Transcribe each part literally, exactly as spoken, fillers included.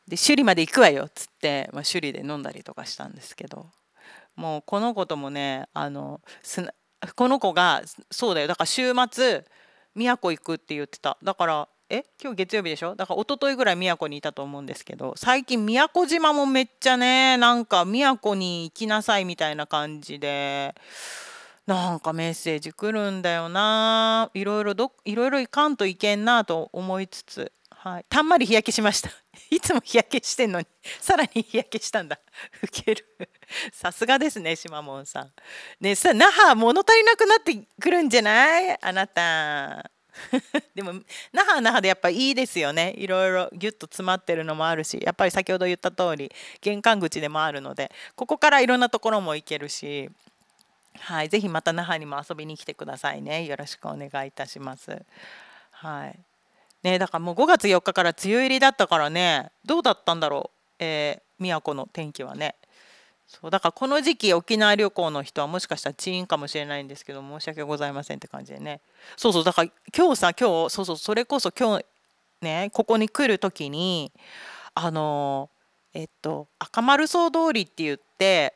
で首里まで行くわよっつって、まあ、首里で飲んだりとかしたんですけど、もうこの子ともね、あのすなこの子がそうだよ、だから週末宮古行くって言ってた。だからえ今日月曜日でしょ、だから一昨日ぐらい宮古にいたと思うんですけど、最近宮古島もめっちゃね、なんか宮古に行きなさいみたいな感じで、なんかメッセージ来るんだよな。いろいろどいろいろ行かんといけんなと思いつつ、はい、たんまり日焼けしました。いつも日焼けしてんのにさらに日焼けしたんだ。ウケる。さすがですね、しまもんさん。ねさ、那覇物足りなくなってくるんじゃないあなた。でも那覇は那覇でやっぱいいですよね。いろいろギュッと詰まってるのもあるし、やっぱり先ほど言った通り玄関口でもあるので、ここからいろんなところも行けるし、はい、ぜひまた那覇にも遊びに来てくださいね。よろしくお願いいたします。はい。ね、だからもうごがつよっかかから梅雨入りだったからね、どうだったんだろう、えー、宮古の天気はね。そうだからこの時期沖縄旅行の人はもしかしたらチーンかもしれないんですけど、申し訳ございませんって感じでね。そうそう、だから今日さ、今日そうそう、それこそ今日ね、ここに来る時にあのえっと赤丸荘通りって言って、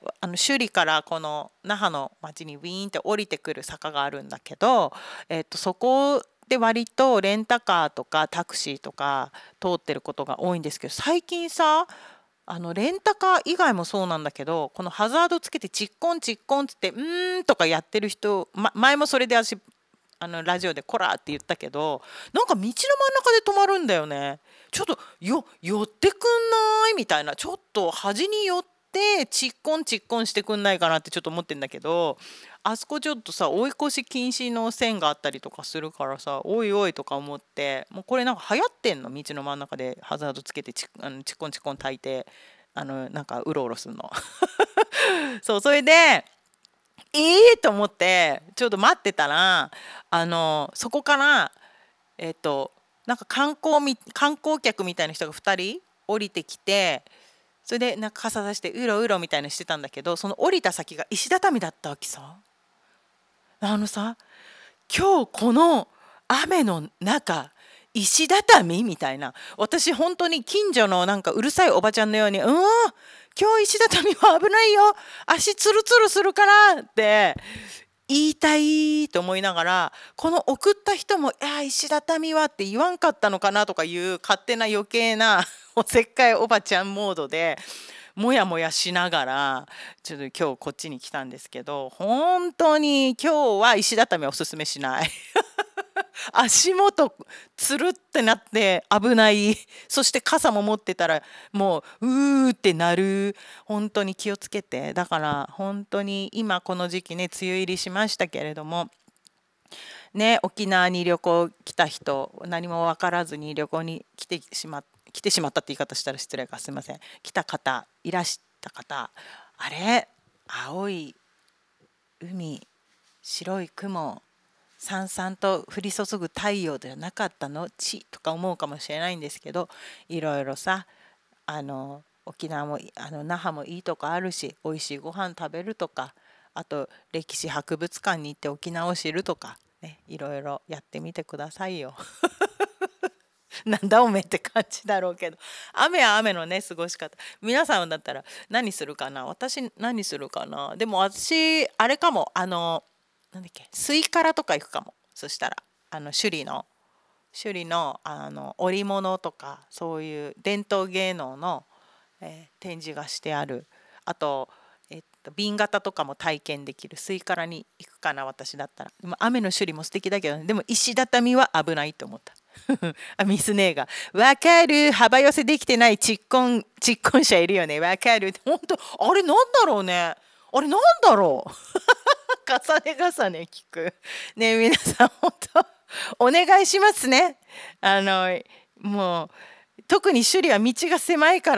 あの首里からこの那覇の町にウィーンって降りてくる坂があるんだけど、えっとそこで割とレンタカーとかタクシーとか通ってることが多いんですけど、最近さ、あのレンタカー以外もそうなんだけど、このハザードつけてチッコンチッコンっつって「うーん」とかやってる人、ま、前もそれで私あのラジオで「コラ」って言ったけど、なんか道の真ん中で止まるんだよね。ちょっとよ寄ってくんないみたいな、ちょっと端に寄ってチッコンチッコンしてくんないかなってちょっと思ってんだけど、あそこちょっとさ追い越し禁止の線があったりとかするからさ、おいおいとか思って、もうこれなんか流行ってんの、道の真ん中でハザードつけてチあのチッコンチッコン焚いて、あのなんかうろうろするの。そうそれでええー、と思ってちょっと待ってたら、あのそこからえっ、となんか観光み観光客みたいな人がふたり降りてきて、それでなんか傘さしてうろうろみたいなしてたんだけど、その降りた先が石畳だったわけさ。あのさ、今日この雨の中石畳みたいな、私本当に近所のなんかうるさいおばちゃんのように「うん今日石畳は危ないよ、足ツルツルするから」って言いたいと思いながら、この送った人も「いや石畳は」って言わんかったのかなとかいう勝手な余計なおせっかいおばちゃんモードでもやもやしながらちょっと今日こっちに来たんですけど、本当に今日は石畳はおすすめしない。足元つるってなって危ない。そして傘も持ってたらもううーってなる。本当に気をつけて。だから本当に今この時期ね、梅雨入りしましたけれどもね、沖縄に旅行来た人、何も分からずに旅行に来てしま来てしまったって言い方したら失礼か、すいません、来た方いらした方、あれ青い海、白い雲、さんさんと降り注ぐ太陽ではなかったのちとか思うかもしれないんですけど、いろいろさ、あの沖縄もあの那覇もいいとこあるし、美味しいご飯食べるとか、あと歴史博物館に行って沖縄を知るとかね、いろいろやってみてくださいよ。なんだおめえって感じだろうけど、雨は雨のね過ごし方、皆さんだったら何するかな。私何するかな。でも私あれかも、あのなんだっけ、スイカラとか行くかも。そしたらあの首里の首里のあの織物とかそういう伝統芸能の、えー展示がしてある、あとえっと紅型とかも体験できるスイカラに行くかな、私だったら。でも雨の首里も素敵だけど、ね、でも石畳は危ないと思った。あ、ミス姉が「わかる、幅寄せできてないちっこんちっこん者いるよね、わかる」って本当あれなんだろうね、あれなんだろう。重ね重ね聞くね。皆さん本当お願いしますね。あのもう特に首里は道が狭いから